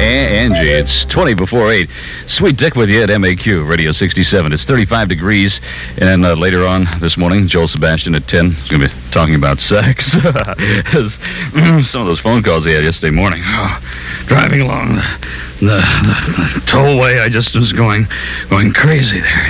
Angie. It's 20 before 8. Sweet Dick with you at MAQ, Radio 67. It's 35 degrees. And later on this morning, Joel Sebastian at 10 is going to be talking about sex. Some of those phone calls he had yesterday morning. Oh, driving along the tollway, I just was going crazy there.